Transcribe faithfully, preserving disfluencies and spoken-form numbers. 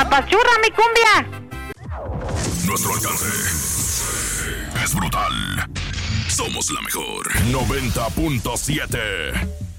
Apachurra mi cumbia. Nuestro alcance es brutal. Somos la mejor. noventa punto siete.